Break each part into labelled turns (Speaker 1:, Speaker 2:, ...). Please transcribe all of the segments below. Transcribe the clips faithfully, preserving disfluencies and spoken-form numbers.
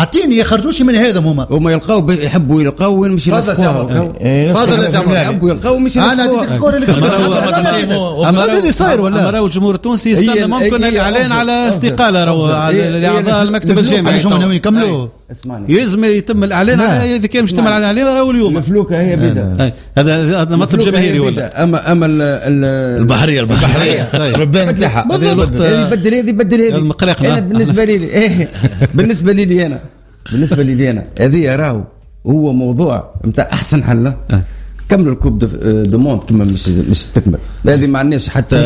Speaker 1: اعطيني يخرجوش من هذا هما
Speaker 2: هما يلقاو يحبوا يلقاو وين مش يلصقوها
Speaker 1: فاضل يا زعما
Speaker 2: يحبوا يلقاو مش
Speaker 1: انا اديك الكره اللي
Speaker 3: اما راهو صاير ولا راهو الجمهور التونسي يستنى ممكن الاعلان على استقاله راهو لاعضاء المكتب الجامعي
Speaker 1: شو يكملوا
Speaker 3: يلزم يتم الاعلان على اذا كان مش تم الاعلان عليه راهو اليوم
Speaker 2: مفلوكه هي بدا
Speaker 3: هذا هذا مطلب جماهيري ولا
Speaker 2: اما اما
Speaker 4: البحريه البحريه
Speaker 2: ربنا نتاعها هذه بدل هذه بدل هذه انا بالنسبه لي ايه بالنسبه لي انا بالنسبه لي انا هذه راهو هو موضوع نتاع احسن حل كملوا الكوب دو موند كما مش مش تكمل هذه ما عندناش حتى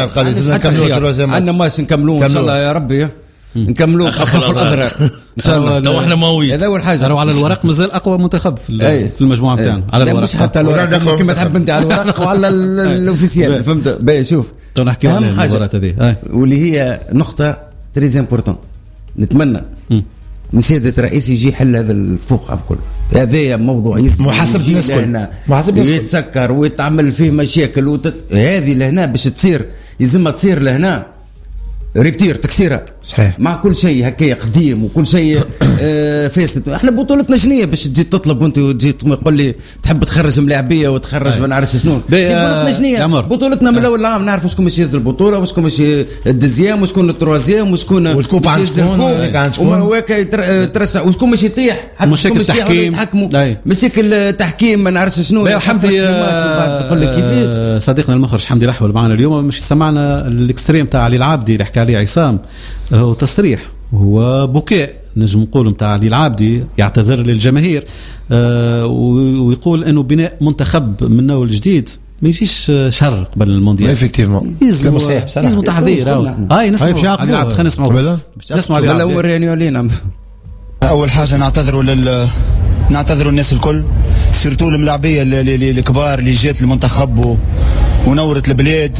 Speaker 2: عندنا ماش نكملوه ان شاء الله يا ربي نكملوه خفف الاضرار ان شاء الله.
Speaker 4: تو احنا مويت
Speaker 2: هذا اول حاجه.
Speaker 3: على الورق مازال اقوى منتخب في في المجموعه بتاعنا على الورق
Speaker 2: مش حتى الورق كما تحب انت على الورق وعلى الاوفيسيال فهمت باهي. شوف
Speaker 3: تو نحكي على المباراه هذه
Speaker 2: واللي هي نقطه تري امبورطون نتمنى من سيادة الرئيس يجي يحل هذا الفوق الكل. هذا موضوع يزم
Speaker 1: محاسبة الناس كل محاسبة
Speaker 2: يتسكر ويتعمل فيه مشاكل وت... هذه لهنا باش تصير يزم تصير لهنا ريبتير تكسيرها
Speaker 1: صحيح
Speaker 2: مع كل شيء هكايا قديم وكل شيء آه فاسد. احنا بطولتنا شنيه باش تجي تطلب وانت وتجي تقول لي تحب تخرج ملاعبيه وتخرج ما نعرفش شنو بطولتنا شنيه بطولتنا من الاول العام نعرف شكون باش يهز البطوله وشكون باش الدزيام وشكون التروازيام وشكون
Speaker 1: والكوب عند شكون
Speaker 2: وما هواك يترشح وشكون باش يطيح
Speaker 3: حتى مشاكل التحكيم
Speaker 2: مشاكل التحكيم ما نعرفش شنو
Speaker 3: حمدي تقول لك كيفاش صديقنا المخرج حمدي الأحول معنا اليوم مش سمعنا الاكستريم تاع علي العابدي اللي حكى عليه عصام هو تصريح وهو بكاء نجم نقول نتاع علي العابدي يعتذر للجماهير أه ويقول انه بناء منتخب من نوع الجديد ما يجيش شهر قبل المونديال
Speaker 1: افكتيفمون
Speaker 3: لازم لازم تحضير هاي نسمع علي العابدي خلينا نسمعوا
Speaker 2: نسمع علي العابدي اول ريونيون لينا.
Speaker 5: اول حاجه نعتذروا لل نعتذروا الناس الكل سيرتو الملاعبيه الكبار اللي جات المنتخب و... ونورت البلاد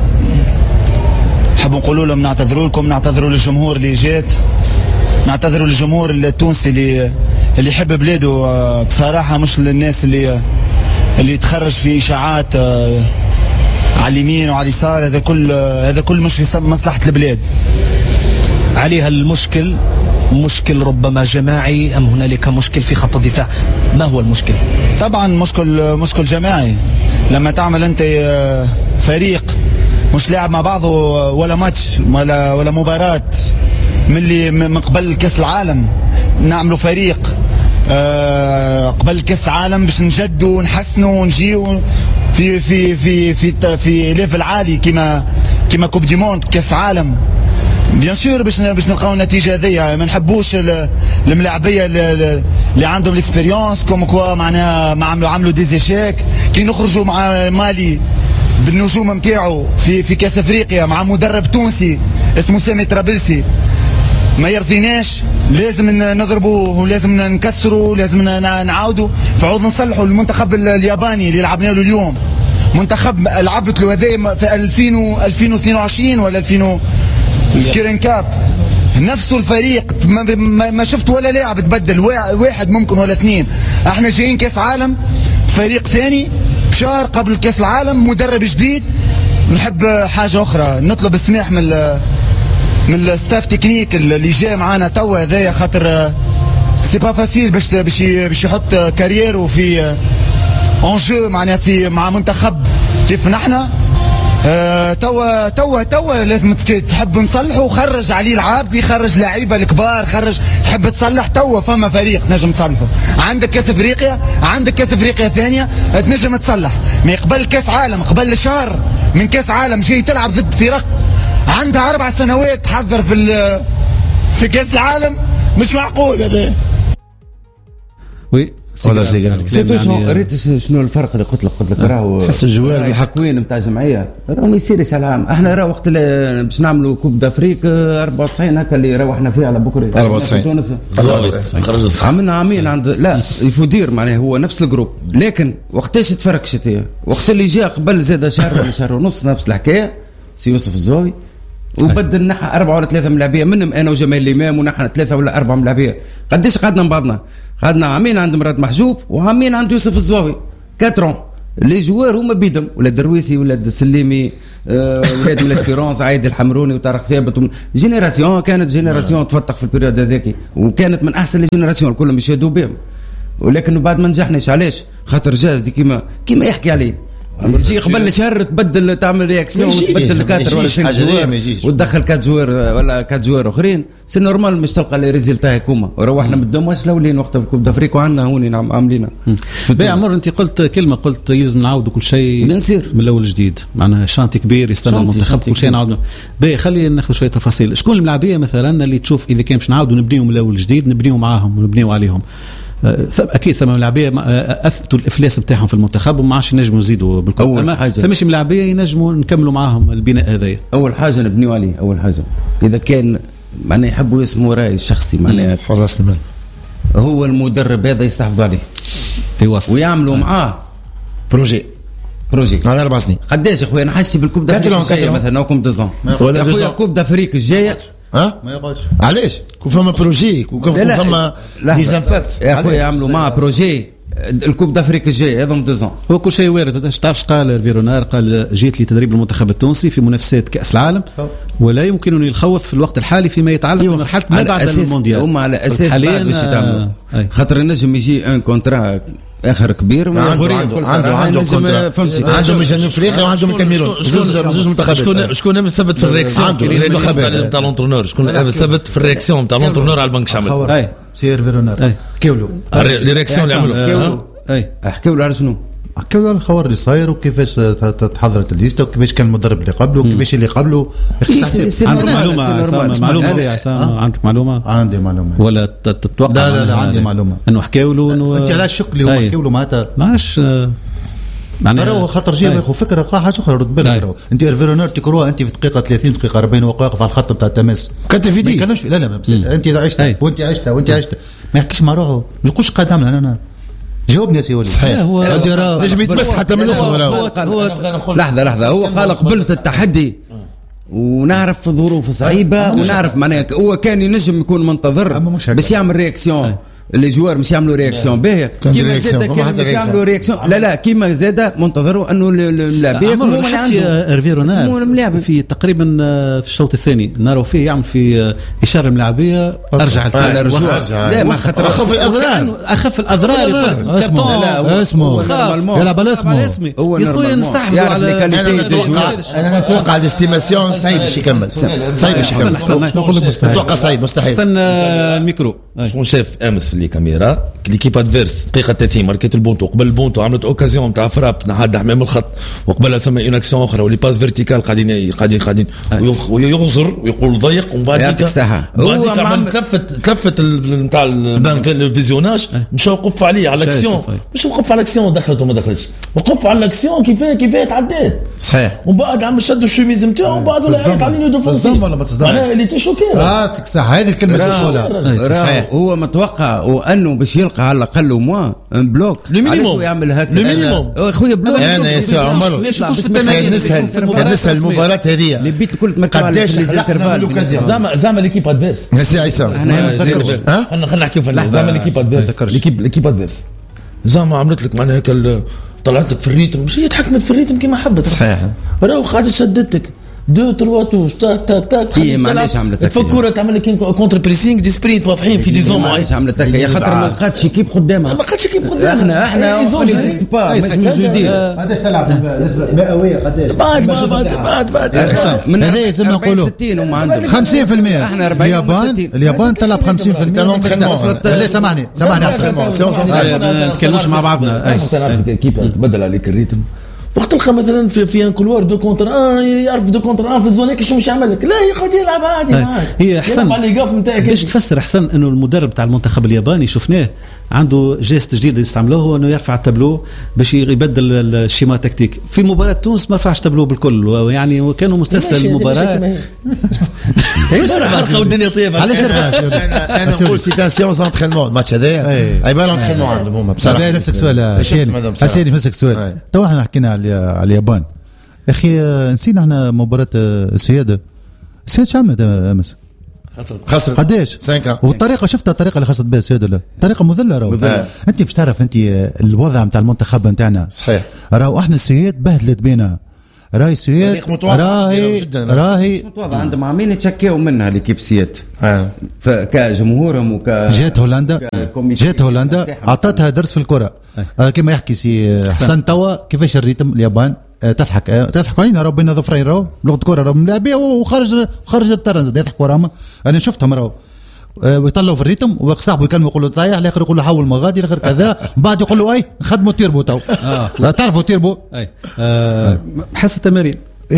Speaker 5: حابوا نقولوا لهم نعتذروا لكم نعتذروا للجمهور اللي جات نعتذروا للجمهور التونسي اللي اللي يحب بلاده بصراحه مش للناس اللي اللي تخرج في اشاعات على اليمين وعلى اليسار هذا كل هذا كل مش في مصلحه البلاد.
Speaker 4: عليها المشكل مشكل ربما جماعي ام هنالك مشكل في خط الدفاع؟ ما هو المشكل؟
Speaker 5: طبعا مشكل مشكل جماعي. لما تعمل انت فريق مش لاعب مع بعضه ولا ماتش ولا ولا مباراة من اللي من قبل كأس العالم نعملوا فريق أه قبل كأس العالم باش نجدوا ونحسنوا ونجيوا في في في في في ليفل عالي كما كما كوب دي موند كأس عالم بيان سور باش باش نلقاو النتيجه هذيا. ما نحبوش الملاعبيه اللي عندهم الاكسبيريونس كوم كوا معناها ما عملوا عملوا ديزيشيك كي نخرجوا مع مالي بالنجوم نتاعو في في كاس افريقيا مع مدرب تونسي اسمه سامي طرابلسي ما يرضيناش. لازم نضربوا ولازم نكسروا لازم نعاودوا فعاود نصلحوا المنتخب الياباني اللي لعبنا له اليوم. منتخب لعبت له هذا في ألفين واثنين وعشرين ولا ألفين الكيرين كاب نفسه الفريق ما, ما شفت ولا لاعب تبدل واحد ممكن ولا اثنين. احنا جايين كاس عالم فريق ثاني بشهر قبل كاس العالم مدرب جديد. نحب حاجه اخرى نطلب السماح من من الستاف تكنيك اللي جاي معانا توا هذايا خاطر سي با فاسيل باش باش باش يحط كاريره في اونجو معناها في مع منتخب كيف نحنا أه توا توا توا لازم تحب نصلحه وخرج علي العابدي خرج لعيبه الكبار خرج تحب تصلح توا فما فريق نجم تصلحه. عندك كاس افريقيا عندك كاس افريقيا ثانيه تنجم تصلح. ما قبل كاس عالم قبل شهر من كاس عالم جاي تلعب ضد فرق عندها اربع سنوات تحضر في في كاس العالم مش معقول هذا.
Speaker 3: وي
Speaker 2: ولا زي شنو ريت شنو الفرق اللي قلت لك قلت لك راهو
Speaker 3: حس الجوار
Speaker 2: الحكوين نتاع الجمعيه راهو ما يصيرش على العام. احنا راهو وقت باش نعملوا كوب دافريك أربعة وتسعين هكا اللي روحنا فيه على بكري
Speaker 1: أربعة وتسعين
Speaker 2: عملنا عامين عند لا يفودير معناه هو نفس الجروب لكن وقتاش تفرقشت هي وقت اللي جاء قبل زاد شهر ولا شهر ونص نفس الحكايه سي يوسف الزواوي وبدل نحن أربعة ولا ثلاثة ملاعبيه منهم انا وجمال الامام ونحن ثلاثه ولا اربعه ملاعبيه. قديش قعدنا من بعضنا؟ قعدنا عامين عند مراد محجوب وعامين عند يوسف الزواوي كاترون لي جوار هما بيدم ولا درويسي ولا السليمي ولاد من الاسبيرونس عايد الحمروني وطارق ثابت. جينيراسيون كانت جينيراسيون تفتق في البريود هذاك، وكانت من احسن الجينيراسيون كلهم يشهدوا بهم. ولكن بعد ما نجحناش علاش؟ خاطر جاز دي كيما كيما يحكي عليه تجي قبل شهر تبدل تعمل رياكسيون وتبدل كاتر ولا سنة جوار وتدخل كات جوار ولا كات جوار اخرين. سي نورمال مش تلقى لي ريزلتا هكوما. وروحنا من الدوماش الاولين وقت الكوب دافريك وعندنا هوني عاملينها.
Speaker 3: باهي عمر انت قلت كلمه، قلت يلزم نعاودوا كل شيء من الاول جديد، معناها شانتي كبير يستنى المنتخب كل شيء نعاودوا. باهي خلينا ناخذ شويه تفاصيل. شكون الملاعبيه مثلا اللي تشوف اذا كان باش نعاودوا نبنيهم من الاول جديد نبنيوا معاهم ونبنيوا عليهم؟ اكيد ثم ملاعبيه اثبتوا الافلاس بتاعهم في المنتخب وما عادش ينجموا يزيدوا بالكل. اما ثمش ملاعبيه ينجموا نكملوا معاهم البناء هذايا.
Speaker 2: اول حاجه نبنيوا عليه، اول حاجه اذا كان معناه يحبوا يسموا راي الشخصي معناه
Speaker 1: حراس المال
Speaker 2: هو المدرب هذا يستحفظوا عليه
Speaker 3: يوصل
Speaker 2: ويعملوا معاه
Speaker 1: بروجي
Speaker 2: بروجي
Speaker 1: على اربع سنين.
Speaker 2: قداش يا خويا نحسي بالكوب دافريك مثلا او كوب دزون يا خويا كوب دافريك الجايه
Speaker 1: ها ما يقعدش. علاش كون فما بروجي كون فما ديزامباكت
Speaker 2: يا خويا يعملوا مع بروجي الكوب دافريك الجاي هذا دزون.
Speaker 3: هو كل شيء وارد. تعرفش قال فيرونار؟ قال جيت لتدريب المنتخب التونسي في منافسات كأس العالم ولا يمكنني الخوض في الوقت الحالي فيما يتعلق بمرحله ما بعد المونديال.
Speaker 2: هم على اساس بعد باش يتعملوا خاطر النجم يجي ان كونترا اخر كبير ما يغري كل
Speaker 1: عنده عنده فهمتي عنده من جنوب افريقيا وعنده من الكاميرون جوج منتخبات.
Speaker 6: شكون شكون مثبت في الرياكسيون تاع لونترونور؟ شكون مثبت في الرياكسيون تاع لونترونور على البنك الشعبي؟
Speaker 1: اي سير فيرونار كيولو
Speaker 6: لي رياكسيون اللي عملوا.
Speaker 2: اي احكيوا له على شنو؟
Speaker 1: حكوا له الخبر اللي صاير وكيفاش تحضرت الليسته وكيفاش كان المدرب اللي قبله وكيفاش اللي قبله.
Speaker 3: عندك معلومه؟ معلومه يا عسام؟ عندك معلومه؟
Speaker 1: عندي معلومه
Speaker 3: ولا تتوقع؟
Speaker 1: لا لا لا عندي معلومه
Speaker 3: انه حكاوا له انه
Speaker 1: انت علاش شك اللي هو حكوا له معناتها
Speaker 3: ماش
Speaker 1: معناها خاطر جاي ياخذ فكره قاعه حاجه اخرى. رد بالك انت فيرونار تكروها انت في دقيقه ثلاثين دقيقه أربعين واقف على الخط بتاع التماس كنت في دي ما لا لا انت عشتها وانت عشتها وانت عشتها ما يحكيش مع روحه ما يقولش قاعد نعمل انا جاوبني يا سي وليد.
Speaker 3: صحيح هو
Speaker 1: نجم يتمس حتى من اسمه.
Speaker 2: هو لحظه لحظه هو قال قبلت التحدي ونعرف في ظروف صعيبه ونعرف معناها هو كان ينجم يكون منتظر باش يعمل رياكسيون. اللي جوار مش يعملوا رياكسيون باهيه كيما زاد كان مش يعملوا رياكسيون. لا لا كيما زاد منتظروا انه اللاعبين
Speaker 3: يكونوا عنده ريفيرونار في تقريبا في الشوط الثاني نارو فيه يعمل في اشاره الملاعبيه ارجع
Speaker 2: الرجوع. لا ما خاطر
Speaker 1: اخف الاضرار
Speaker 3: اخف الاضرار
Speaker 1: لا اسمه يلعب على اسمه
Speaker 2: هو
Speaker 3: يا خويا نستحفظوا على
Speaker 1: انا نتوقع الاستيماسيون صعيب باش يكمل صعيب باش يكمل نقول لك مستحيل نتوقع صعيب مستحيل.
Speaker 3: استنى الميكرو
Speaker 6: شكون شاف امس في الكاميرا ليكيب ادفيرس دقيقه ثلاثين ماركيت البونتو قبل البونتو عملت اوكازيون نتاع فراب نحد حمام الخط وقبلها ثم اون اكسيون اخرى واللي باس فيرتيكال قاعدين قاعدين قاعدين ويغزر ويقول ضيق ومن بعد
Speaker 2: يعطيك الصحه
Speaker 6: هو عمل تلفت تلفت نتاع الفيزيوناج مش وقف عليه على الاكسيون مش وقف على الاكسيون دخلت وما دخلتش وقف على الاكسيون كيفاه كيفاه تعديت
Speaker 1: صحيح
Speaker 6: ومن بعد عم شدوا الشوميز نتاعو ومن بعد ولا عيط عليه ديفونسي
Speaker 1: ولا ما تصدق
Speaker 6: انا اللي تشوكير
Speaker 1: يعطيك الصحه هذه الكلمه
Speaker 2: صحيح. هو متوقع وانه باش يلقى على الاقل موا ان بلوك
Speaker 6: علاش
Speaker 2: يعمل هكا
Speaker 6: المينيموم
Speaker 2: اخويا بلوك.
Speaker 1: انا يا سي عمر كان نسهل كان نسهل المباراه هذه
Speaker 2: اللي بيت الكل تمركز
Speaker 1: قداش خلقنا
Speaker 6: زعما زعما ليكيب ادفيرس
Speaker 1: يا سي عصام
Speaker 6: خلينا خلينا نحكيو في زعما ليكيب ادفيرس ليكيب ليكيب ادفيرس زعما عملت لك معناها هكا طلعت لك في الريتم مش هي تحكمت في الريتم كما حبت
Speaker 1: صحيح
Speaker 6: راهو قاعده شدتك دو تروا توش تاك تاك تاك
Speaker 2: هي معليش عملت هكا
Speaker 6: تفكر تعمل لك كونتر بريسينغ دي سبرينت واضحين في دي زون
Speaker 2: معليش عملت هكا يا خاطر ما لقاتش كيب قدامها
Speaker 6: ما لقاتش كيب قدامها
Speaker 2: احنا احنا ايزيست با مش موجودين.
Speaker 1: قداش تلعب نسبه مئويه قداش
Speaker 6: بعد بعد بعد بعد
Speaker 2: من
Speaker 1: هذا لازم نقولوا
Speaker 2: ستين هم عندهم
Speaker 1: خمسين بالمئة
Speaker 2: احنا أربعين
Speaker 1: اليابان اليابان تلعب خمسين بالمئة لا سامحني سامحني
Speaker 3: ما نتكلموش مع بعضنا
Speaker 6: كيب تبدل عليك الريتم وقت تلقى مثلا في في ان كولوار دو كونتر ان يعرف دو كونتر ان في الزون هيك شو مش يعمل لك لا يقعد يلعب عادي معاك
Speaker 3: هي احسن
Speaker 6: على القاف نتاعك
Speaker 3: باش تفسر احسن انه المدرب تاع المنتخب الياباني شفناه عنده جيست جديد يستعملوه هو انه يرفع التابلو باش يبدل الشيما تكتيك. في مباراه تونس ما رفعش تابلو بالكل يعني كانوا مستسهل المباراه
Speaker 6: حرقه والدنيا طيبه.
Speaker 1: علاش انا نقول سي ان سيونس انترينمون الماتش هذايا عباره عن انترينمون عندهم بصراحه. نسالك سؤال اسيدي اسيدي نسالك سؤال تو احنا حكينا على اليابان يا اخي نسينا احنا مباراه السياده السياده شعمت امس خسر قداش والطريقه شفتها الطريقه اللي خسرت بها السياده لا طريقه مذله راهو انت باش تعرف انت الوضع نتاع المنتخب نتاعنا صحيح
Speaker 2: راهو احنا السياد بهدلت بينا
Speaker 1: راهي السويد راهي راهي
Speaker 2: متواضع عندهم عامين يتشكيوا منها ليكيبسيات كجمهورهم وك
Speaker 1: جات هولندا جات هولندا عطتها درس في الكره كما يحكي سي حسن توا كيفاش الريتم اليابان تضحك تضحك علينا راهو بين ظفرين راهو لغه كره راهو ملاعبيه وخرج خرج الترنز يضحكوا راهم انا شفتهم راهو ويطلعوا في الريتم وصاحبه يكلموا يقول له طايح الاخر يقول له حول مغادي الاخر كذا بعد يقول له اي نخدموا تيربو تو لا تعرفوا تيربو
Speaker 3: اي حس التمارين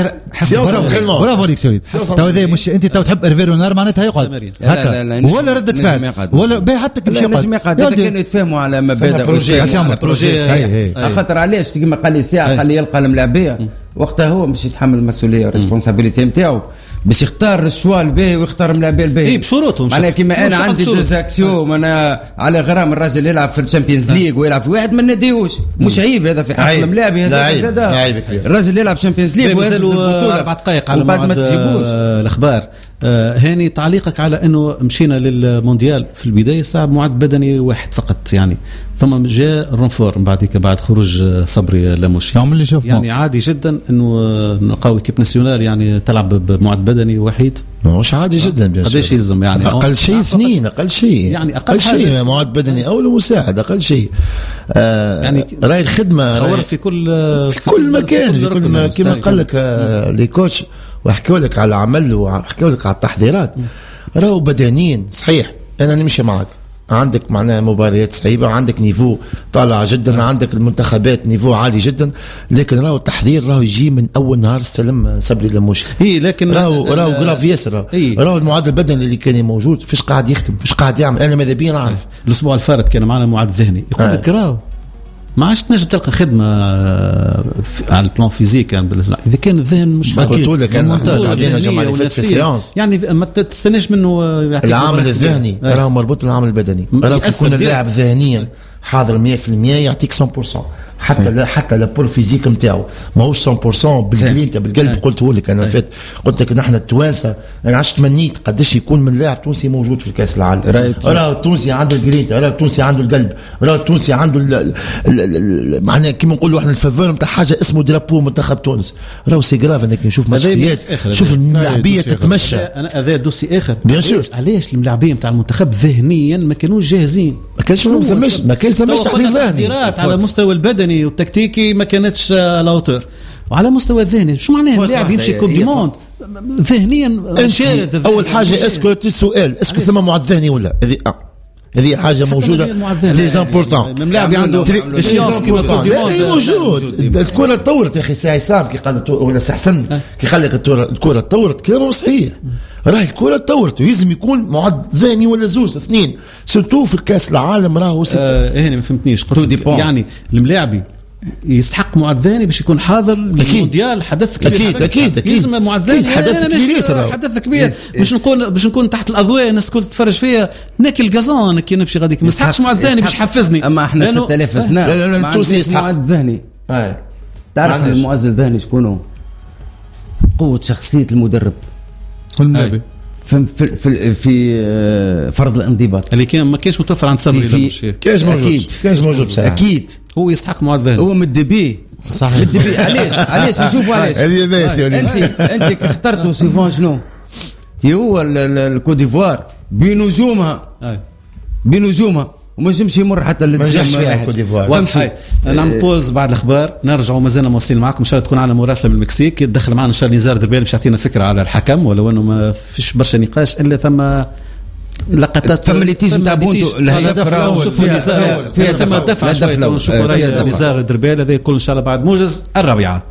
Speaker 1: برافو عليك سوري تو هذا مش انت تو تحب ايرفيرونار معناتها يقعد هكا ولا ردة فعل ولا باهي حتى كيف
Speaker 2: يقعد نجم يقعد اذا كانوا يتفاهموا على مبادئ
Speaker 1: بروجي بروجي
Speaker 2: خاطر علاش كيما قال لي ساعه قال لي يلقى الملاعبيه وقتها هو باش يتحمل المسؤوليه والريسبونسابيلتي نتاعو باش يختار الشوا الباهي ويختار الملاعبيه الباهي
Speaker 3: اي بشروطهم
Speaker 2: معناها كيما انا عندي ديزاكسيون انا على غرام الراجل يلعب في الشامبيونز ليغ ويلعب في واحد ما نديوش مش عيب هذا في حق الملاعبي هذا زاد الراجل يلعب شامبيونز ليغ
Speaker 3: ويزلوا اربع دقائق على بعد ما تجيبوش الاخبار. آه هاني تعليقك على انه مشينا للمونديال في البدايه صعب معد بدني واحد فقط يعني ثم جاء الرنفور بعدك بعد خروج صبري لاموشي يعني عادي جدا انه نلقاو كيب ناسيونال يعني تلعب بمعد بدني وحيد
Speaker 1: مش عادي جدا
Speaker 3: قداش يلزم يعني
Speaker 1: اقل شيء اثنين اقل شيء
Speaker 3: يعني اقل,
Speaker 1: أقل شيء معد بدني او المساعد اقل شيء آه يعني راي الخدمه
Speaker 3: خور في كل
Speaker 1: في, في كل مكان في كل مكان كما قال لك آه لي كوتش وحكوا لك على العمل وحكوا لك على التحضيرات راهو بدنيين صحيح انا نمشي معك عندك معناها مباريات صعيبه وعندك نيفو طالع جدا عندك المنتخبات نيفو عالي جدا لكن راهو التحضير راهو يجي من اول نهار استلم صبري لاموشي
Speaker 3: اي لكن
Speaker 1: راهو راهو غراف ياسر راهو المعدل البدني اللي كان موجود فيش قاعد يخدم فيش قاعد يعمل انا ماذا بيا نعرف
Speaker 3: الاسبوع الفارط كان معنا معد ذهني يقول لك راهو ما عادش تنجم تلقى خدمه على البلان فيزيك يعني اذا كان الذهن مش
Speaker 1: قلت لك انا قاعدين نجمع في السيانس
Speaker 3: يعني ما تستناش منه
Speaker 1: العامل الذهني راهو مربوط بالعامل البدني راهو يكون اللاعب ذهنيا حاضر مية بالمية يعطيك مية بالمية حتى لا حتى لابور فيزيك نتاعو ماهوش مية بالمية بالجلينتا بالقلب قلته لك انا فات قلت لك نحن التوانسه انا عشت تمنيت قداش يكون من لاعب تونسي موجود في كاس العالم راه التونسي عنده الجلينتا راه التونسي عنده القلب راه التونسي عنده معناها كيما نقولوا احنا الفافور نتاع حاجه اسمه درابو منتخب تونس راه سي جراف انك نشوف ماتشات شوف الملاعبيه تتمشى
Speaker 3: انا هذا دوسي اخر
Speaker 1: بيان سور
Speaker 3: علاش الملاعبين نتاع المنتخب ذهنيا ما كانوش جاهزين
Speaker 1: ما كانش ما ثماش ما كانش ثماش تحضير ذهني
Speaker 3: على المستوى البدني والتكتيكي ما كانتش لاوتور وعلى مستوى الذهني شو معناه اللاعب يمشي كوب دي موند ذهنيا
Speaker 1: شارد اول حاجه اسكو السؤال اسكو ثم معد ذهني ولا هذه اه هذه حاجه موجوده لي زامبورطون
Speaker 3: اللاعب عنده اشياء كيما كوب دي موند
Speaker 1: موجود الكره تطورت يا اخي سي عصام كي قال ولا سي حسن كي قال لك الكره تطورت كلامه صحيح راهي الكره تطورت ويلزم يكون معد ذهني ولا زوز اثنين سورتو في الكاس العالم راهو ست
Speaker 3: آه هنا ما فهمتنيش يعني الملاعبي يستحق معد ذهني باش يكون حاضر للمونديال حدث كبير
Speaker 1: اكيد اكيد اكيد
Speaker 3: لازم معد ذهني
Speaker 1: حدث كبير
Speaker 3: حدث كبير باش نكون باش نكون تحت الاضواء الناس الكل تتفرج فيها ناكل غازون كي نمشي غاديك ما يستحقش معد ذهني باش يحفزني
Speaker 2: اما احنا ستة آلاف سنه
Speaker 1: لا لا لا التونسي يستحق
Speaker 2: معد ذهني تعرف المعز الذهني شكونه قوه شخصيه المدرب
Speaker 1: والنبي
Speaker 2: في في في فرض الانضباط
Speaker 3: اللي كان ما كانش متوفر عند صبري
Speaker 1: كاش موجود كاش موجود
Speaker 2: اكيد
Speaker 3: هو يستحق معد ذهني
Speaker 2: هو مدبي
Speaker 1: صحيح
Speaker 2: مدبي علاش علاش نشوفوا علاش
Speaker 1: هذه ماشي
Speaker 2: انت انت اخترتوا سيفون شنو هو الكوت ديفوار بنجومها بنجومها وما جمش يمر حتى
Speaker 1: للتزام فيها كوت ديفوار
Speaker 3: نعمل بوز بعد الاخبار نرجعوا مازلنا مواصلين معكم ان شاء الله تكون على مراسله من المكسيك يتدخل معنا ان شاء الله نزار دربال باش يعطينا فكره على الحكم ولو انه ما فيش برشا نقاش الا ثم لقطات
Speaker 2: ثم ليتيج نتاع بونتو
Speaker 3: الهدف راهو فيها فيها ثم دفع شويه نشوفوا راي نزار دربال هذا كل ان شاء الله بعد موجز الرابعه.